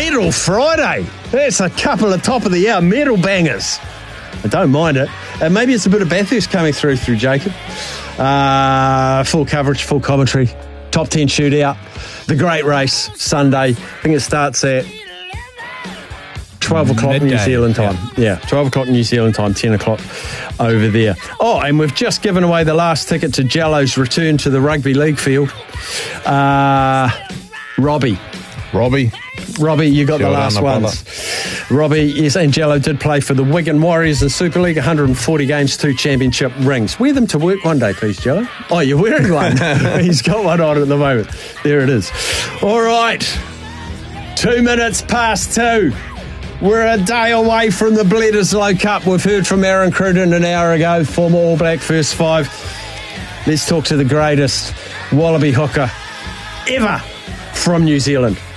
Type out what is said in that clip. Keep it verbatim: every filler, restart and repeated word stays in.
Medal Friday. That's a couple of top of the hour medal bangers. I don't mind it. And maybe it's a bit of Bathurst coming through through Jacob. Uh, full coverage, full commentary. Top ten shootout. The great race, Sunday. I think it starts at twelve o'clock Midday. New Zealand time. Yeah. yeah, twelve o'clock New Zealand time, ten o'clock over there. Oh, and we've just given away the last ticket to Jello's return to the rugby league field. Uh, Robbie. Robbie. Robbie, you got Sure the last done, ones. Robbie, yes, and Jello did play for the Wigan Warriors in Super League, one hundred forty games, two championship rings. Wear them to work one day, please, Jello. Oh, you're wearing one. He's got one on at the moment. There it is. All right. Two minutes past two. We're a day away from the Bledisloe Cup. We've heard from Aaron Cruden an hour ago, former All Black first five. Let's talk to the greatest Wallaby hooker ever from New Zealand.